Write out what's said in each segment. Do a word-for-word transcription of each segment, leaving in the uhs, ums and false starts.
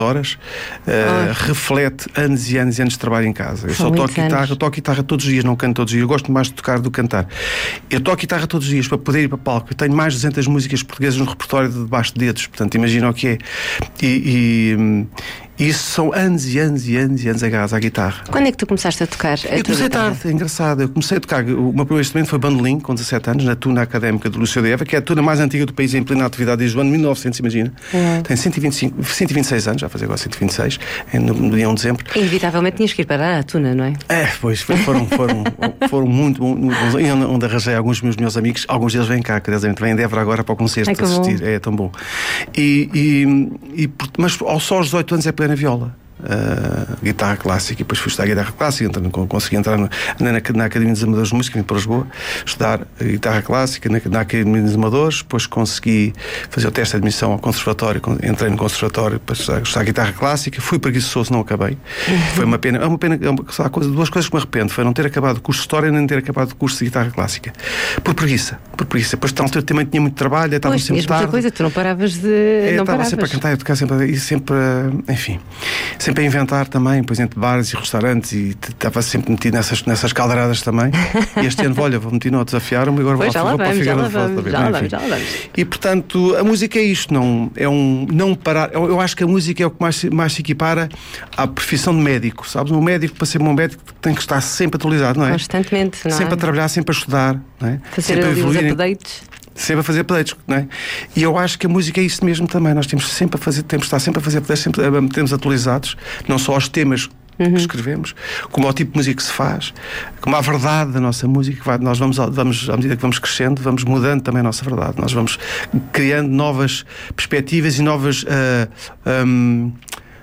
horas, uh, reflete anos e anos e anos de trabalho em casa. Eu São só toco guitarra, anos. eu toco guitarra todos os dias, não canto todos os dias. Eu gosto mais de tocar do que cantar. Eu toco guitarra todos os dias para poder ir para palco. Eu tenho mais de duzentas músicas portuguesas no repertório de debaixo de dedos, portanto, imagina o que é. E, e isso são anos e anos e anos e anos agarrados à guitarra. Quando é que tu começaste a tocar? A Eu comecei tarde, é engraçado. Eu comecei a tocar. O meu primeiro instrumento foi bandolim, com dezassete anos, na tuna académica do Lúcio de Eva, que é a tuna mais antiga do país em plena atividade desde o ano mil e novecentos, imagina. Uhum. Tem cento e vinte e cinco, cento e vinte e seis anos, já fazer agora cento e vinte e seis, no, no dia um de dezembro. Inevitavelmente tinhas que ir para a tuna, não é? É, pois, foram, foram, foram muito, muito bons. E onde, onde arranjei alguns dos meus, meus amigos, alguns deles vêm cá, curiosamente, vêm de Évora agora para o concerto Ai, que assistir. bom. É tão bom. E, e, e, mas ao só aos dezoito anos é pegar na viola. Uh, guitarra clássica, e depois fui estudar guitarra clássica, então consegui entrar no, na, na Academia dos Amadores de Música em Lisboa, estudar guitarra clássica na, na Academia dos Amadores, depois consegui fazer o teste de admissão ao conservatório, entrei no conservatório para estudar, estudar guitarra clássica, fui preguiçoso, não acabei. Foi uma pena, é uma pena, é uma, há coisa, duas coisas que me arrependo, foi não ter acabado o curso de História nem ter acabado o curso de guitarra clássica, por preguiça, por preguiça. Depois na altura também tinha muito trabalho, estava Pois, sempre tinhas muita tarde. coisa, tu não paravas de... É, não estava paravas. sempre a cantar e a tocar, sempre, e sempre, enfim, sempre a inventar também, depois entre bares e restaurantes, e estava sempre metido nessas, nessas caldeiradas também. E este ano, olha, vou continuar a desafiar-me e agora Pois, já vou, lá vou para a vamos, já Figueira lá de Foz vamos, também. já lá Enfim. vamos, já lá vamos. E portanto, a música é isto, não, é um não parar. Eu, eu acho que a música é o que mais, mais se equipara à profissão de médico, sabes? Um médico, para ser um médico, tem que estar sempre atualizado, não é? Constantemente, não é? Sempre a trabalhar, sempre a estudar, não é? Fazer sempre a ali os evoluir. updates. Sempre a fazer updates, não é? E eu acho que a música é isso mesmo também. Nós temos sempre a fazer, temos de estar sempre a fazer updates, sempre a mantermos atualizados, não só aos temas Uhum. que escrevemos, como ao tipo de música que se faz, como à verdade da nossa música, que vai, nós vamos, vamos, à medida que vamos crescendo, vamos mudando também a nossa verdade. Nós vamos criando novas perspectivas e novas. Uh, um,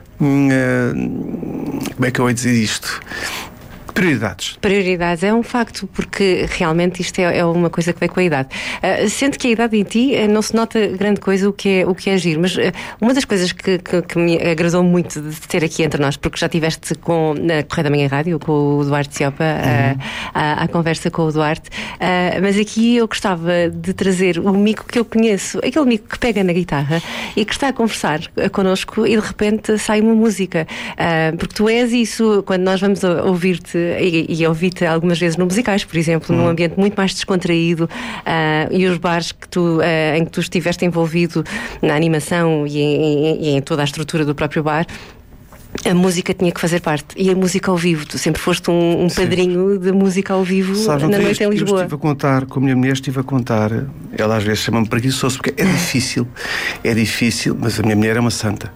uh, como é que eu ia dizer isto? Prioridades. Prioridades é um facto, porque realmente isto é, é uma coisa que vem com a idade. Uh, sendo que a idade em ti uh, não se nota grande coisa o que é, o que é agir, mas uh, uma das coisas que, que, que me agradou muito de ter aqui entre nós, porque já estiveste com, na Correio da Manhã Rádio com o Duarte Ciopa, uhum. uh, à, à conversa com o Duarte, uh, mas aqui eu gostava de trazer o Mico que eu conheço, aquele Mico que pega na guitarra e que está a conversar uh, connosco e de repente sai uma música, uh, porque tu és isso, quando nós vamos ouvir-te e, e ouvi-te algumas vezes no musicais, por exemplo, uhum. num ambiente muito mais descontraído, uh, e os bares que tu, uh, em que tu estiveste envolvido na animação e em, e em toda a estrutura do próprio bar, a música tinha que fazer parte. E a música ao vivo, tu sempre foste um, um padrinho de música ao vivo. Sabes, na noite em Lisboa. Eu estive a contar, com a minha mulher estive a contar, ela às vezes chama-me preguiçoso, porque é difícil, é difícil, mas a minha mulher é uma santa.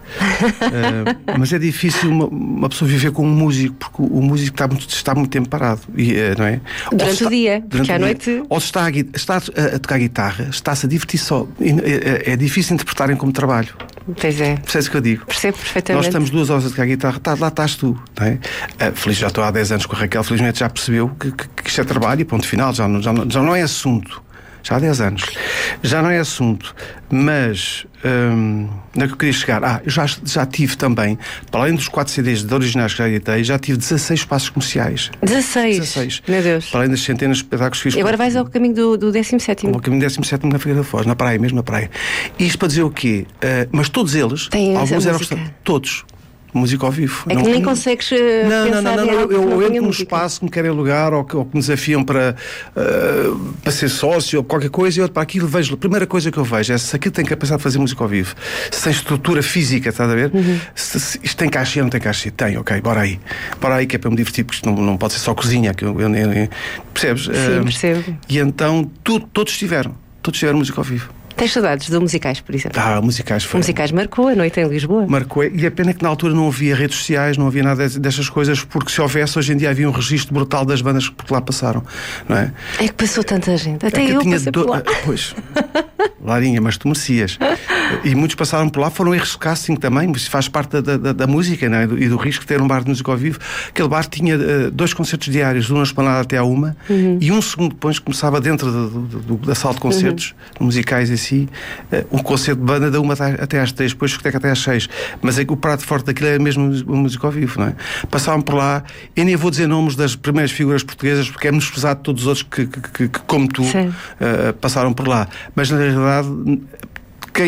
uh, mas é difícil uma, uma pessoa viver com um músico, porque o, o músico está muito, está muito tempo parado, e, uh, não é? Durante está, o dia, porque à noite... Ou se está, a, está a, a tocar guitarra, está-se a divertir só. É, é difícil interpretarem como trabalho. Pois é. Percebes o que eu digo? Percebo perfeitamente. Nós estamos duas horas a tocar guitarra, tá, lá estás tu, não é? Uh, feliz, já estou há dez anos com a Raquel, felizmente já percebeu que, que, que isto é trabalho e ponto final, já não, já, não, já não é assunto. Já há dez anos. Já não é assunto. Mas hum, onde é que eu queria chegar? Ah, eu já, já tive também, para além dos quatro C Ds de originais que já editei, já tive dezasseis espaços comerciais. dezasseis? dezasseis. Meu Deus. Para além das centenas de espetáculos que fiz. E agora vais ao caminho do, do décimo sétimo. Ao caminho do décimo sétimo na Figueira da Foz, na praia, mesmo na praia. Isto para dizer o quê? Uh, mas todos eles, tem alguns eram música. Todos. Música ao vivo. É que não, nem não, consegues uh, não, pensar não, não, em não, algo eu, que não eu entro tenha num música. espaço que me querem alugar ou que, ou que me desafiam para, uh, para ser sócio ou qualquer coisa, e eu para aquilo vejo, a primeira coisa que eu vejo é se aquilo tem capacidade de fazer música ao vivo, se tem estrutura física, estás a ver? Uhum. Se, se isto tem cachê ou não tem cachê? Tem, ok, bora aí. Bora aí que é para me divertir, porque isto não, não pode ser só cozinha. Que eu, eu, eu, percebes? Sim, uh, percebo. E então tu, todos tiveram, todos tiveram música ao vivo. Tens saudades de musicais, por exemplo? Ah, musicais foi. Musicais marcou a noite em Lisboa. Marcou. E a pena é que na altura não havia redes sociais, não havia nada destas coisas, porque se houvesse, hoje em dia havia um registro brutal das bandas que por lá passaram, não é? É que passou tanta gente. Até é que eu tinha passei do... por lá. Pois, Larinha, mas tu merecias. E muitos passaram por lá, foram erros de casting também, mas faz parte da, da, da música, não é? E do risco de ter um bar de música ao vivo. Aquele bar tinha uh, dois concertos diários, um na esplanada até à uma, uhum. e um segundo depois começava dentro do, do, do, da sala de concertos, uhum. musicais em si, uh, um concerto de banda da uma até às três, depois discoteca até às seis. Mas é que o prato forte daquilo era mesmo a música ao vivo, não é? Passavam por lá, eu nem vou dizer nomes das primeiras figuras portuguesas, porque é menos pesado de todos os outros que, que, que, que como tu, uh, passaram por lá. Mas na realidade, quem,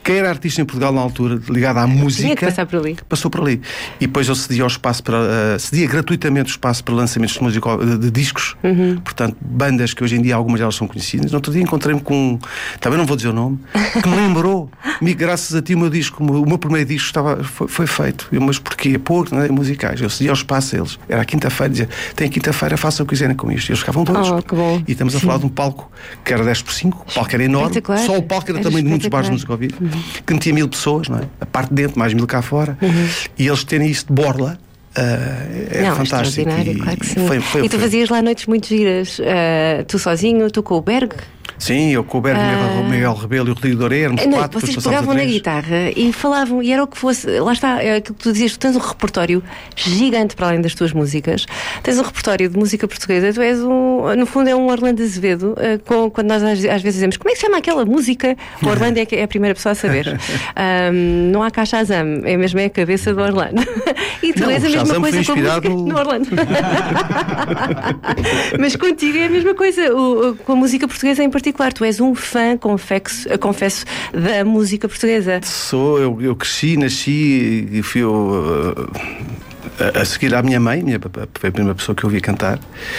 quem era artista em Portugal na altura, ligado à música, tinha que passar por ali. Passou por ali. E depois eu cedia o espaço para uh, cedia gratuitamente o espaço para lançamentos de música, de, de discos. Uhum. Portanto, bandas que hoje em dia algumas delas são conhecidas. No outro dia encontrei-me com, também não vou dizer o nome, que me lembrou, me, graças a ti, o meu disco, o meu primeiro disco estava, foi, foi feito. Eu, mas porquê? Pô, não é musicais. Eu cedia o espaço a eles. Era a quinta-feira, dizia, tem quinta-feira, façam o que quiserem com isto. E eles ficavam todos. Oh, que bom. E estamos a Sim. falar de um palco que era dez por cinco, o palco era enorme. Só o palco era, era também de muitos bares de música ao vivo, uhum. que metia mil pessoas, não é? A parte de dentro, mais mil cá fora. Uhum. E eles terem isso de borla. Uh, é não, fantástico. E, claro que sim. Foi, foi, e tu foi. fazias lá noites muito giras, uh, tu sozinho, tu com o Berg? Sim, eu com o Berg, o uh... Miguel Rebelo e o Rodrigo Douré, éramos não, quatro. Vocês pegavam na guitarra e falavam, e era o que fosse. Lá está, é aquilo que tu dizias, tu tens um repertório gigante para além das tuas músicas. Tens um repertório de música portuguesa, tu és um, no fundo é um Orlando Azevedo, uh, com, quando nós às, às vezes dizemos como é que se chama aquela música, o Orlando é, é a primeira pessoa a saber. um, não há cá Shazam, é mesmo é a cabeça do Orlando. E tu não, és a mesma Shazam coisa foi com a música no... no Orlando. Mas contigo é a mesma coisa, o, com a música portuguesa em particular. Tu és um fã, confesso, confesso, da música portuguesa. Sou, eu, eu cresci, nasci e fui eu, uh, a, a seguir à minha mãe, minha, foi a primeira pessoa que eu ouvi cantar.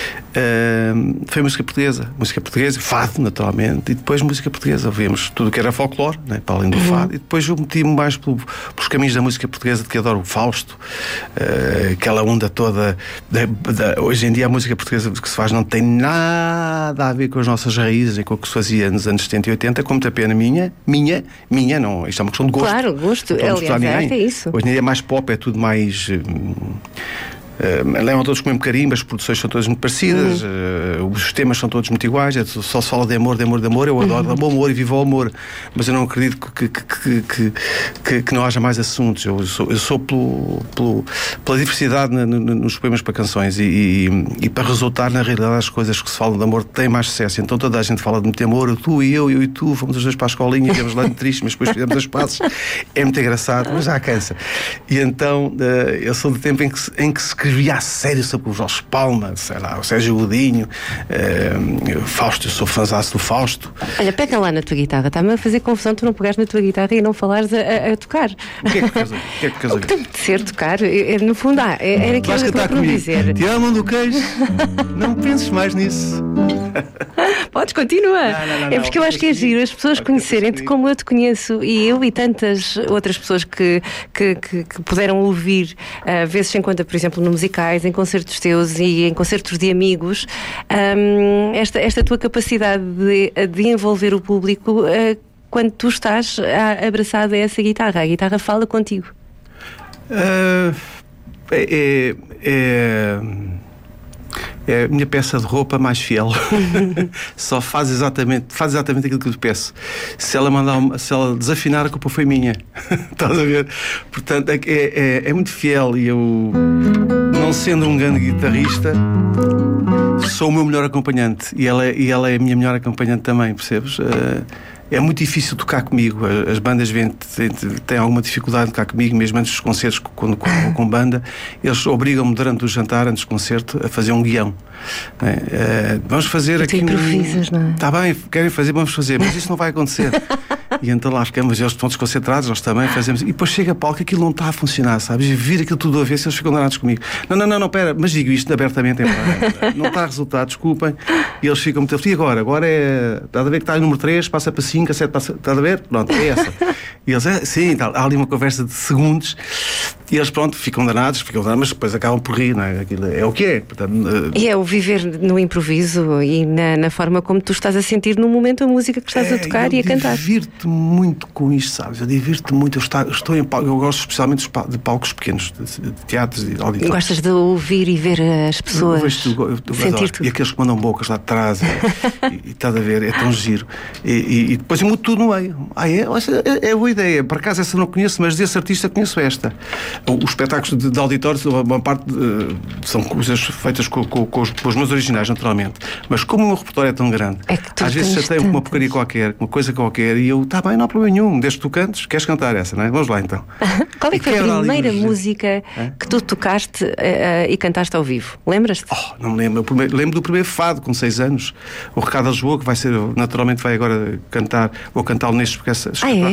Uh, foi música portuguesa, música portuguesa, fado, naturalmente, e depois música portuguesa. Ouvimos tudo o que era folclore, né, para além do uhum. fado, e depois eu meti-me mais pelo, pelos caminhos da música portuguesa, de que adoro o Fausto, uh, aquela onda toda. Da, da, hoje em dia a música portuguesa que se faz não tem nada a ver com as nossas raízes e com o que se fazia nos anos setenta e oitenta, com muita pena minha, minha, minha, não, isto é uma questão de gosto. Claro, gosto, aliás, é isso. Hoje em dia é mais pop, é tudo mais. Hum, Uh, levam todos com o mesmo carimbo, as produções são todas muito parecidas, uhum. uh, os temas são todos muito iguais, é, só se fala de amor, de amor, de amor. Eu adoro uhum. amor e vivo o amor, mas eu não acredito que, que, que, que, que, que não haja mais assuntos. Eu sou, eu sou pelo, pelo, pela diversidade na, no, nos poemas para canções e, e, e para resultar, na realidade, as coisas que se falam de amor têm mais sucesso. Então toda a gente fala de muito amor, tu e eu, eu e tu, fomos os dois para a escolinha, viemos lá de triste, mas depois fizemos as pazes. É muito engraçado, mas já cansa. E então uh, eu sou do tempo em que, em que se escrevia a sério sobre o Jorge Palma, sei lá, o Sérgio Godinho, uh, Fausto, eu sou fãzaço do Fausto. Olha, pega lá na tua guitarra, está-me a fazer confusão tu não pegares na tua guitarra e não falares a, a, a tocar. O que é que queres ouvir? O que é que queres ouvir? O que te apetecer tocar, é, no fundo, ah, é, era aquilo que eu quero dizer. Te amam do queijo, não penses mais nisso. Podes, continua. Não, não, não, é porque eu acho que é giro as pessoas conhecerem-te como eu te conheço e eu e tantas outras pessoas que, que, que, que puderam ouvir, uh, vezes se encontra, por exemplo, no musicais, em concertos teus e em concertos de amigos, um, esta, esta tua capacidade de, de envolver o público uh, quando tu estás abraçado a essa guitarra. A guitarra fala contigo. Uh, é... é... É a minha peça de roupa mais fiel. Só faz exatamente, faz exatamente aquilo que eu te peço. Se ela mandar uma, se ela desafinar, a culpa foi minha. Estás a ver? Portanto, é, é, é muito fiel. E eu, não sendo um grande guitarrista, sou o meu melhor acompanhante. E ela, e ela é a minha melhor acompanhante também, percebes? Uh, É muito difícil tocar comigo. As bandas vêm, têm alguma dificuldade de tocar comigo, mesmo antes dos concertos, quando com, com banda. Eles obrigam-me durante o jantar, antes do concerto, a fazer um guião. É, vamos fazer e aqui tu improvisas, um... não é? Está bem, querem fazer, vamos fazer, mas isso não vai acontecer. E então lá ficamos, eles estão desconcentrados, nós também fazemos. E depois chega a palco, aquilo não está a funcionar, sabes? E vir aquilo tudo a ver, se eles ficam danados comigo. Não, não, não, não, pera, mas digo isto abertamente. É, não está a resultar, desculpem. E eles ficam muito. E agora? Agora é. Está a ver que está em número três, passa para cinco, a sete, passa. Está a ver? Pronto, é essa. E eles, é, sim, tá, há ali uma conversa de segundos. E eles, pronto, ficam danados, ficam danados, mas depois acabam por rir, não é? Aquilo é o que é. Portanto, uh... E é o viver no improviso e na, na forma como tu estás a sentir no momento a música que estás é, a tocar e a cantar. Eu divirto-me muito com isto, sabes? Eu divirto-me muito. Eu estou, eu estou em palco, eu gosto especialmente de palcos pequenos, de, de teatros e de auditórios. Gostas de ouvir e ver as pessoas, eu vejo, eu, eu, sentir tudo. E aqueles que mandam bocas lá de trás, e, e estás a ver, é tão giro. E, e, e depois eu mudo tudo no meio. Ah, é? É, é boa ideia. Por acaso essa não conheço, mas desse artista conheço esta. Os espetáculos de, de auditórios, uma parte uh, são coisas feitas com, com, com, os, com os meus originais, naturalmente. Mas como o meu repertório é tão grande, é às vezes já tenho uma porcaria qualquer, uma coisa qualquer, e eu, está bem, não há problema nenhum, desde que tu cantes, queres cantar essa, não é? Vamos lá então. Qual é que foi a primeira música é? que tu tocaste uh, uh, e cantaste ao vivo? Lembras-te? Oh, não me lembro. Primeiro, lembro do primeiro fado, com seis anos. O Recado a Lisboa, que vai ser, naturalmente vai agora cantar, vou cantá-lo neste espetáculo ah, é? com o Silvio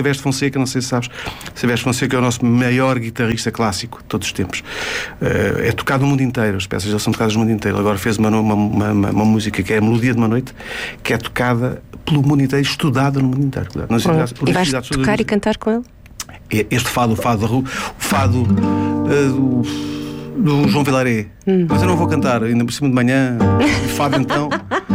Silvestre Fonseca, não sei se sabes. Silvestre Fonseca é o nosso maior guitarrista clássico de todos os tempos. Uh, é tocado no mundo inteiro, as peças já são tocadas no mundo inteiro. Agora fez uma, uma, uma, uma, uma música que é a Melodia de uma Noite, que é tocada pelo mundo inteiro, estudada no mundo inteiro. Nas universidades, e vais tocar e cantar com ele? Este fado, o fado da rua, o fado uh, do, do João Vilaré. Hum. Mas eu não vou cantar, ainda por cima de manhã. O fado então.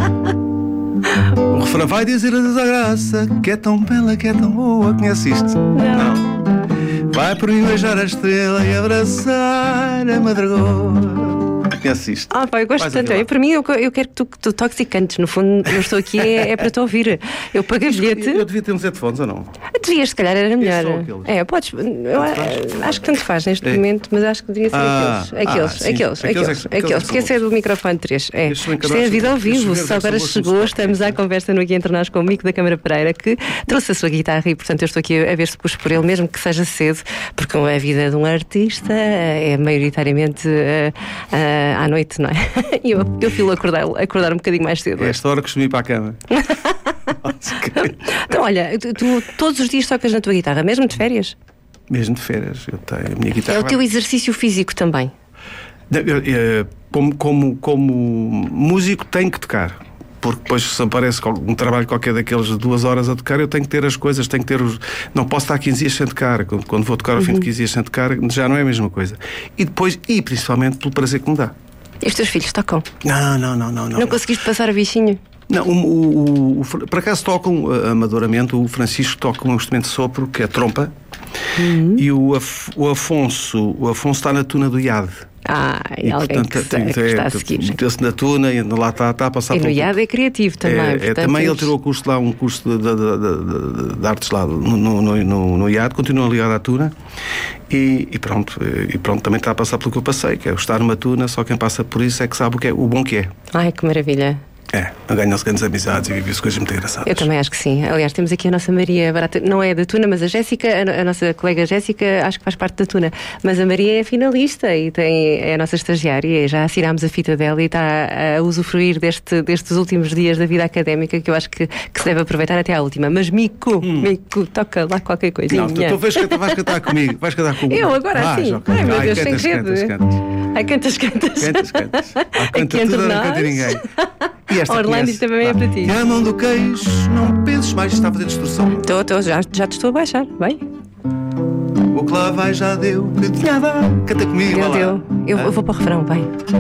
O refrão vai dizer a Deus a graça, que é tão bela, que é tão boa. Conhece isto? Não. não. Vai por mim beijar a estrela e abraçar a madragoa. Conhece isto? Ah, pá, eu gosto tanto. Eu, para mim, eu, eu quero que tu, que tu toques e cantes. No fundo, eu estou aqui é, é para te ouvir. Eu paguei bilhete. Eu, eu devia ter uns headphones ou não? Devias, se calhar era melhor. É, podes. Eu acho que tanto faz neste é. momento, mas acho que devia ser ah, aqueles. Aqueles, ah, aqueles, aqueles, aqueles, aqueles. Porque esse é do microfone três. É. Isto é a vida ao vivo. Só agora chegou, estamos à conversa no Aqui Entre Nós com o Mico da Câmara Pereira, que trouxe a sua guitarra e, portanto, eu estou aqui a ver se puxo por ele, mesmo que seja cedo, porque a vida de um artista é maioritariamente uh, uh, à noite, não é? E eu, eu filo acordar, acordar um bocadinho mais cedo. É esta hora que costumo ir para a cama. Então, olha, tu, tu todos os dias tocas na tua guitarra, mesmo de férias? Mesmo de férias, eu tenho a minha guitarra. É o teu exercício físico também? Eu, eu, como, como, como músico tenho que tocar. Porque depois, se aparece um trabalho qualquer daqueles de duas horas a tocar, eu tenho que ter as coisas, tenho que ter os... Não posso estar quinze dias sem tocar. Quando, quando vou tocar ao uhum. fim de quinze dias sem tocar, já não é a mesma coisa. E depois, e principalmente pelo prazer que me dá. E os teus filhos tocam? Não, não, não, não. Não, não conseguiste passar a bichinho? Não, o, o, o, por acaso tocam uh, amadoramente. O Francisco toca um instrumento de sopro, que é a trompa, uhum. e o, Af, o Afonso o Afonso está na tuna do I A D. Ah, e alguém portanto, que, tem, que está a seguir. Meteu-se na tuna e lá está, está a passar e no I A D é criativo também. É, é, também ele tirou o curso lá, um curso de, de, de, de, de artes lá no, no, no, no I A D, continua ligado à tuna e, e, pronto, e pronto, também está a passar pelo que eu passei, que é estar numa tuna, só quem passa por isso é que sabe o, que é, o bom que é. Ai, que maravilha. É, ganham-se grandes amizades e vivem-se coisas muito engraçadas. Eu também acho que sim. Aliás, temos aqui a nossa Maria Barata, não é da Tuna, mas a Jéssica, a, a nossa colega Jéssica, acho que faz parte da Tuna. Mas a Maria é finalista e tem, é a nossa estagiária. Já assinámos a fita dela e está a usufruir deste, destes últimos dias da vida académica, que eu acho que, que se deve aproveitar até à última. Mas Mico, hum. Mico, toca lá qualquer coisinha. Não, tu, tu vais, cantar, vais cantar comigo. Vais cantar comigo. Eu agora sim. Okay. Ai, meu Deus, sem rede. Ai, cantas, cantas. Cantas, cantas. Ah, canta tudo, não canta ninguém. E esta Orlando, isto também é para ti. A mão do queijo, não penses mais, está a fazer destruição. Estou, estou, já, já te estou a baixar, vai. O que lá vai já deu, que tinha a dar. Canta comigo, Deu, deu. Eu, eu vou para o refrão, vai.